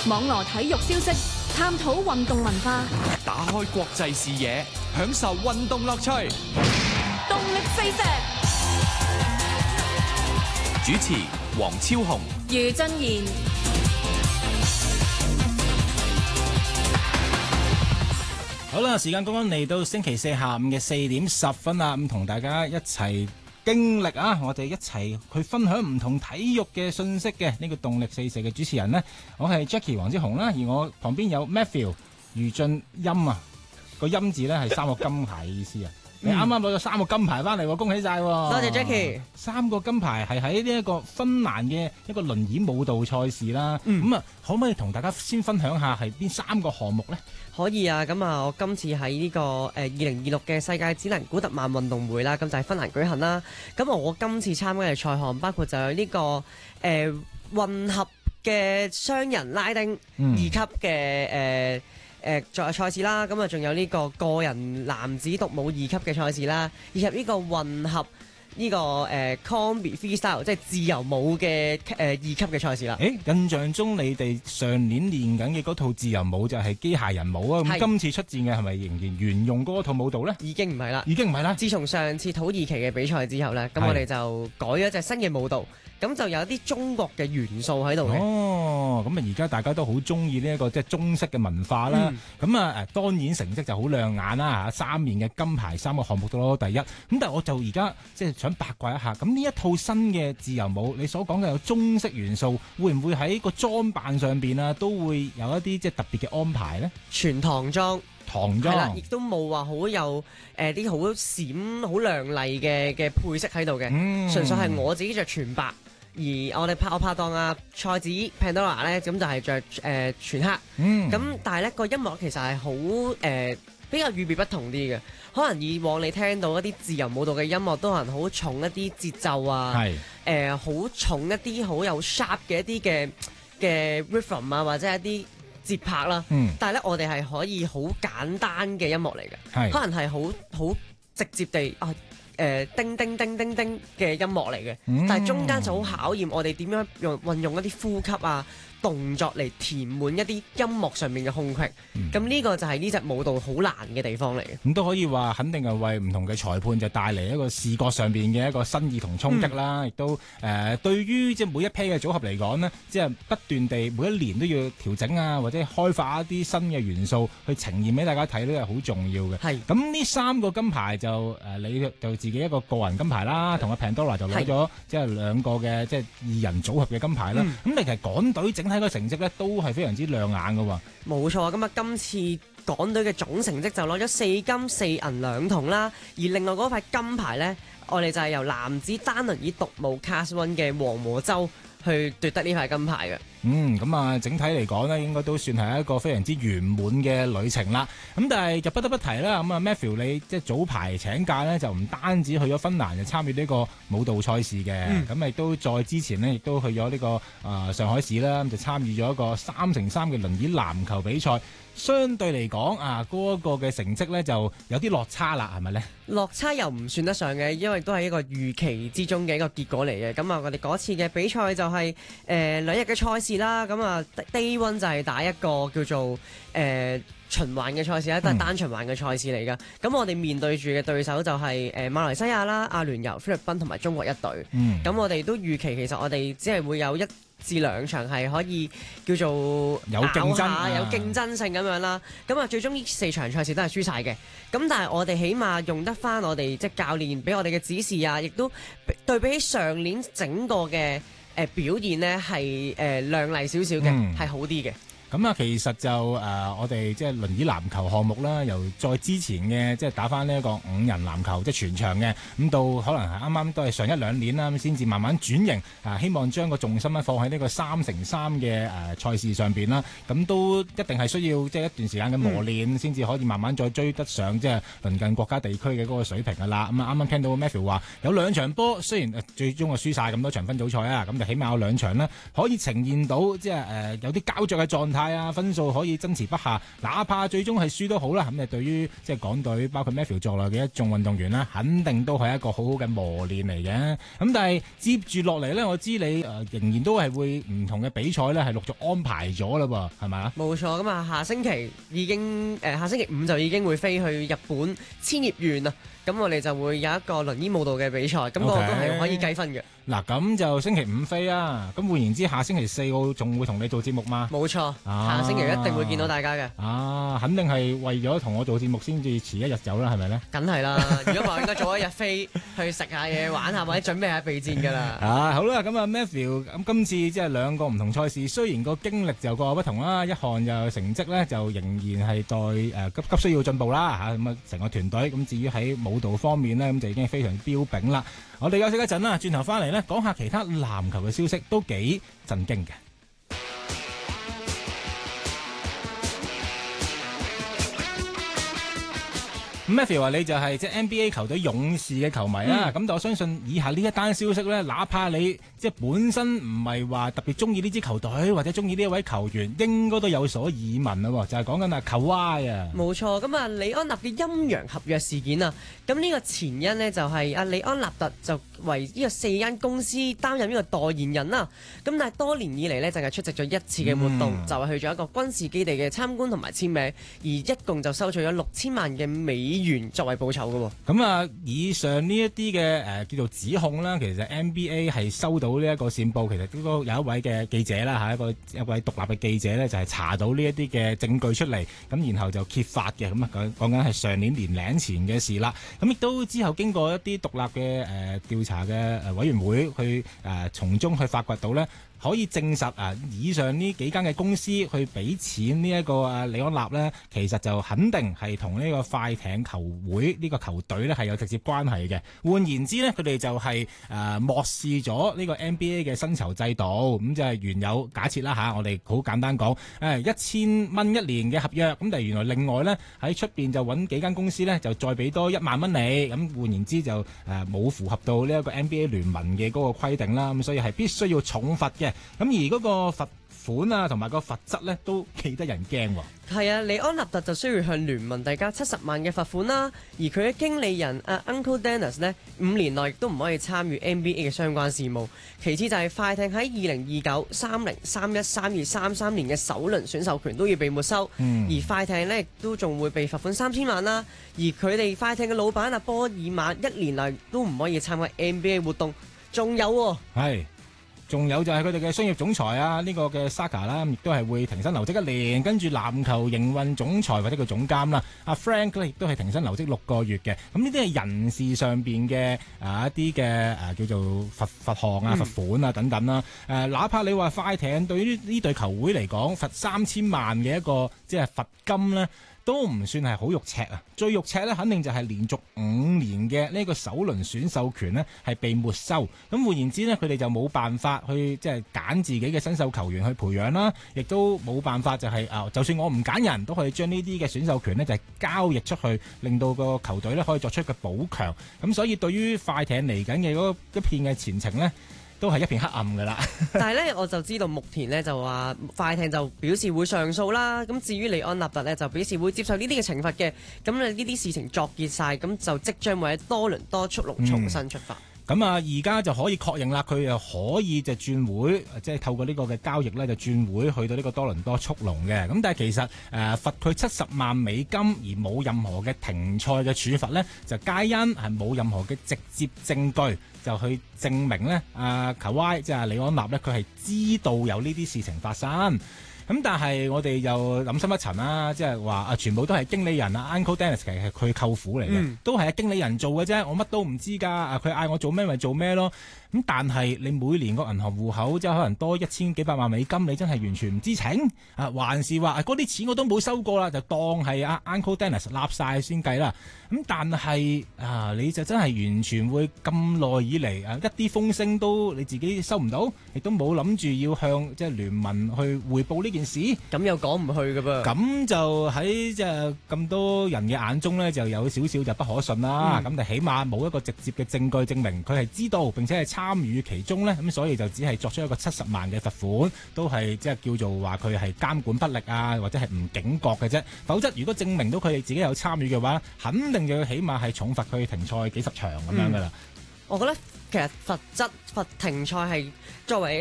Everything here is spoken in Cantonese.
網羅體育消息，探討運動文化， 打開國際視野，享受運動樂趣。 動力四射。 主持黃超雄、 余振賢。 好啦，時間剛剛嚟到星期四下午嘅4點10分啦，咁同大家一齊經歷啊，我哋一齊去分享唔同體育嘅信息嘅呢個動力四射嘅主持人呢，我係 Jackie 黃之雄啦，而我旁邊有 Matthew 余俊欽啊，個欽字呢係3個金牌嘅意思啊。你啱啱攞咗3個金牌翻嚟，恭喜晒！多謝 Jackie。 3個金牌係喺呢一個芬蘭嘅一個輪椅舞蹈賽事啦。咁啊，可唔可以同大家先分享下係邊3個項目呢？ 可以啊，咁啊，我今次喺呢個2026嘅世界只能古特曼運動會啦，咁就喺芬蘭舉行啦。咁我今次參加嘅賽項包括就有呢個混合嘅雙人拉丁2級嘅賽事啦，咁啊仲有呢個個人男子獨舞2級嘅賽事啦，以及呢個混合呢個Combi Freestyle 即係自由舞嘅2級嘅賽事啦。 印象中你哋上年練緊嘅嗰套自由舞就係機械人舞啊，咁今次出戰嘅係咪仍然沿用嗰套舞蹈呢？ 已經唔係啦， 已經唔係啦。 自從上次土耳其嘅比賽之後呢，咁我哋就改咗隻新嘅舞蹈。咁就有啲中國嘅元素喺度嘅。 咁啊而家大家都好中意呢一個即係中式嘅文化啦。咁當然成績就好亮眼啦嚇，3面嘅金牌，3個項目都攞到第一。咁但係我就而家即係想八卦一下，咁呢一套新嘅自由舞，你所講嘅有中式元素，會唔會喺個裝扮上邊啊都會有一啲即係特別嘅安排呢？ 全唐裝。係啦，亦都冇話好有啲好閃、好亮麗嘅配飾喺度嘅，純粹係我自己着全白。而我哋拍檔啊蔡子 Pandora 咧，咁就係着全黑。咁但係咧個音樂其實係好比較與別不同啲嘅。可能以往你聽到一啲自由舞蹈嘅音樂，都可能好重一啲節奏啊，好重一啲好有 sharp 嘅一啲嘅 rhythm 啊，或者一啲節拍啦。但係咧我哋係可以好簡單嘅音樂嚟嘅，可能係好直接地叮叮叮叮叮嘅音樂嚟嘅，但係中間就好考驗我哋點樣運用一啲呼吸啊動作嚟填滿一啲音樂上面嘅空隙。咁呢個就係呢隻舞蹈好難嘅地方嚟嘅。 咁都可以話肯定係為唔同嘅裁判就帶嚟一個視覺上邊嘅一個新意同衝擊啦。亦都對於即係每一批嘅組合嚟講呢，即係不斷地每一年都要調整啊，或者開發一啲新嘅元素去呈現俾大家睇，呢係好重要嘅。咁呢3個金牌就你就自己一個個人金牌啦，同阿 Pandora 就攞咗即係2個嘅即係2人組合嘅金牌啦。咁其實港隊整體個成績咧都係非常之亮眼㗎喎。 冇錯，咁啊今次港隊嘅總成績就攞咗4金4銀2銅啦。而另外嗰塊金牌呢，我哋就係由男子單輪椅獨舞 Class 1嘅黃和洲去奪得呢塊金牌嘅。 咁啊，整體嚟講呢，應該都算係一個非常之圓滿嘅旅程啦。咁但係就不得不提啦，咁啊 Matthew 你即係早排請假呢，就唔單止去咗芬蘭就參與呢個舞蹈賽事嘅，咁亦都在之前呢，亦都去咗呢個上海市啦，就參與咗一個3×3嘅輪椅籃球比賽。相對嚟講嗰個嘅成績呢就有啲落差啦，係咪呢？ 落差又唔算得上嘅，因為都係一個預期之中嘅一個結果嚟嘅。咁啊，我哋嗰次嘅比賽就係2日嘅賽事啦。咁啊 Day 1就係打一個叫做循環嘅賽事啦，都係單循環嘅賽事嚟噶。咁我哋面對住嘅對手就係馬來西亞啦、阿聯酋、菲律賓同埋中國一隊。咁我哋都預期其實我哋只係會有1至2場係可以叫做有競爭、 有競爭性咁樣啦。咁啊，最終呢4場賽事都係輸晒嘅。咁但係我哋起碼用得翻我哋即係教練俾我哋嘅指示啊，亦都對比起上年整個嘅表現呢係亮麗少少嘅，係好啲嘅。 咁啊，其實就我哋即係輪椅籃球項目啦，由再之前嘅即係打返呢一個5人籃球，即係全場嘅，咁到可能係啱啱都係上1-2年啦，咁先至慢慢轉型，希望將個重心咧放喺呢個3×3嘅賽事上邊啦。咁都一定係需要即係一段時間嘅磨練，先至可以慢慢再追得上即係鄰近國家地區嘅嗰個水平㗎啦。咁啊，啱啱聽到 Matthew 話有2場波，雖然最終輸晒咁多場分組賽啊，咁就起碼有2場呢可以呈現到即係有啲膠着嘅狀態。 態啊，分數可以爭持不下，哪怕最終係輸都好啦。咁對於即係港隊包括 Matthew 在內嘅一眾運動員啦，肯定都係一個好好嘅磨練嚟嘅。咁但係接住落嚟呢，我知你仍然都係會唔同嘅比賽呢係陸續安排咗啦噃，係咪啊？ 冇錯，咁啊下星期五就已經會飛去日本千葉縣啊。咁我哋就會有一個輪椅舞蹈嘅比賽，咁嗰個都係可以計分嘅。 嗱，咁就星期五飛啊！咁換言之，下星期四我仲會同你做節目嗎？ 冇錯，下星期一定會見到大家嘅。 肯定係為咗同我做節目先至遲一日走啦，係咪咧？ 梗係啦，如果唔係應該早一日飛去食下嘢、玩下或者準備下備戰㗎啦。 好啦，咁啊 Matthew，咁今次即係兩個唔同賽事，雖然個經歷就各有不同啦，一項就成績咧就仍然係待急需要進步啦嚇。咁啊成個團隊咁，至於喺舞蹈方面呢，咁就已經非常標炳啦。我哋休息一陣啦，轉頭翻嚟呢，講下其他籃球嘅消息，都幾震驚嘅。Matthew 話你就係即係 NBA 球隊勇士嘅球迷啦，咁但我相信以下呢一單消息咧，哪怕你即係本身唔係話特別中意呢支球隊或者中意呢一位球員，應該都有所耳聞啦。就係講緊Kawhi啊，冇錯。咁啊，李安納嘅陰陽合約事件啊，咁呢個前因呢，就係阿李安納特就為呢個4間公司擔任呢個代言人啦。咁但係多年以嚟呢，淨係出席咗一次嘅活動，就係去咗一個軍事基地嘅參觀同埋簽名，而一共就收取咗6000萬嘅美元作為報酬嘅。 咁啊，以上呢一啲嘅叫做指控啦，其實 NBA 係收到呢一個線報，其實都有一位嘅記者啦嚇，一位獨立嘅記者咧，就係查到呢一啲嘅證據出嚟，咁然後就揭發嘅。咁啊講緊係上年年零前嘅事啦。咁亦都之後經過一啲獨立嘅調查嘅委員會去從中去發掘到咧，可以證實以上呢幾間嘅公司去俾錢呢一個李安納呢，其實就肯定係同呢個快艇球會呢個球隊呢係有直接關係嘅。換言之呢，佢哋就係漠視咗呢個 NBA 嘅薪酬制度，咁就係原有假設啦嚇。我哋好簡單講，1000蚊一年嘅合約，咁但係原來另外呢，喺出邊就揾幾間公司呢，就再俾多1萬蚊你，咁換言之就冇符合到呢一個 NBA 聯盟嘅嗰個規定啦，咁所以係必須要重罰嘅。咁而嗰個罰款啊，同埋個罰則咧，都幾得人驚喎。 係啊，李安納特就需要向聯盟遞交70萬嘅罰款啦。而佢嘅經理人Uncle Dennis 呢，5年內亦都唔可以參與 NBA 嘅相關事務。其次就係快艇喺2029、30、31、32、33年嘅首輪選秀權都要被沒收。而快艇呢，亦都仲會被罰款3000萬啦。而佢哋快艇嘅老闆波爾曼1年內都唔可以參加 NBA 活動。仲有仲有就係佢哋嘅商業總裁啊，呢個嘅 Saka 啦，亦都係會停薪留職1年，跟住籃球營運總裁或者個總監啦，阿 Frank 咧亦都係停薪留職6個月嘅。咁呢啲係人事上邊嘅一啲嘅叫做罰項啊、罰款啊等等啦。哪怕你話快艇對於呢隊球會嚟講罰3000萬嘅一個即係罰金咧，都唔算係好肉赤啊！最肉赤咧，肯定就係連續5年嘅呢個首輪選秀權呢係被沒收。咁換言之呢，佢哋就冇辦法去即係揀自己嘅新秀球員去培養啦，亦都冇辦法就係就算我唔揀人都可以將呢啲嘅選秀權呢就係交易出去，令到個球隊呢可以作出一個補強。咁所以對於快艇嚟緊嘅嗰一片嘅前程呢，都係一片黑暗噶啦。但係咧，我就知道牧田呢就話快艇就表示會上訴啦。咁至於李安納特呢，就表示會接受呢啲嘅懲罰嘅。咁呢啲事情作結晒，咁就即將會喺多倫多速龍重新出發。 咁而家就可以確認啦，佢又可以就轉會，即係透過呢個嘅交易呢，就轉會去到呢個多倫多速龍嘅。咁但係其實罰佢70萬美金而冇任何嘅停賽嘅處罰呢，就皆因係冇任何嘅直接證據就去證明呢Kawhi 即係李安納呢，佢係知道有呢啲事情發生。咁但係我哋又諗深一層啦，即係話全部都係經理人Uncle Dennis 其實係佢舅父嚟嘅，都係經理人做嘅啫，我乜都唔知㗎。佢嗌我做咩咪做咩咯。咁但係你每年個銀行戶口即係可能多1000幾百萬美金，你真係完全唔知情還是話嗰啲錢我都冇收過啦，就當係Uncle Dennis 立晒先計啦。咁但係你就真係完全會咁耐以嚟一啲風聲都你自己收唔到，亦都冇諗住要向即係聯盟去匯報呢件事， 咁又講唔去㗎噃。 咁就喺即係咁多人嘅眼中呢，就有少少就不可信啦。咁就起碼冇一個直接嘅證據證明佢係知道並且係參與其中呢，咁所以就只係作出一個70萬嘅罰款，都係即係叫做話佢係監管不力啊，或者係唔警覺嘅啫。否則如果證明到佢哋自己有參與嘅話，肯定就要起碼係重罰佢停賽幾十場咁樣噶啦。 我覺得其實罰則罰停賽係作為